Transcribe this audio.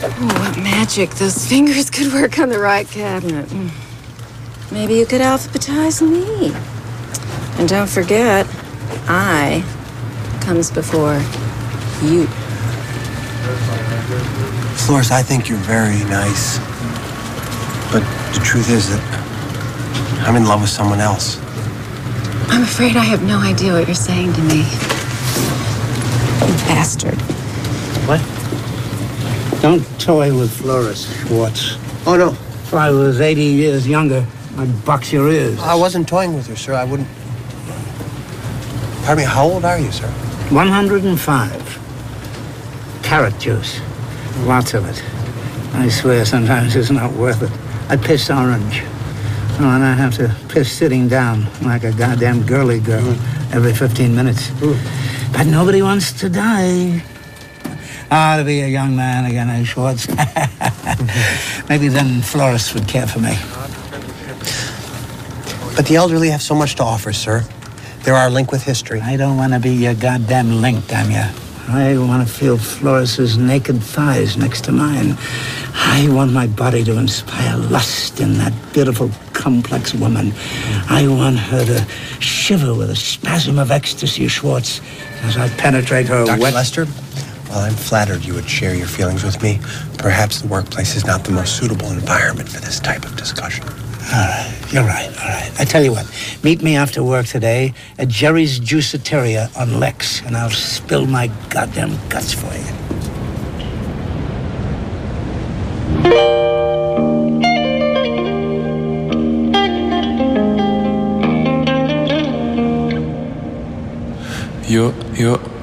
Oh, what magic. Those fingers could work on the right cabinet. Maybe you could alphabetize me. And don't forget, I comes before you. Flores, I think you're very nice. But the truth is that I'm in love with someone else. I'm afraid I have no idea what you're saying to me. You bastard. What? Don't toy with Flores, Schwartz. Oh, no. If I was 80 years younger, I'd box your ears. I wasn't toying with her, sir. I wouldn't... Pardon me, how old are you, sir? 105. Carrot juice. Lots of it. I swear sometimes it's not worth it. I piss orange. Oh, and I have to piss sitting down like a goddamn girly girl every 15 minutes. But nobody wants to die. To be a young man again, eh, Schwartz? Maybe then Flores would care for me. But the elderly have so much to offer, sir. They're our link with history. I don't want to be your goddamn link, damn ya. I want to feel Flores's naked thighs next to mine. I want my body to inspire lust in that beautiful, complex woman. I want her to shiver with a spasm of ecstasy, Schwartz, as I penetrate her Dr. wet... Lester, while I'm flattered you would share your feelings with me, perhaps the workplace is not the most suitable environment for this type of discussion. All right, you're right, all right. I tell you what, meet me after work today at Jerry's Juiceteria on Lex, and I'll spill my goddamn guts for you. Yo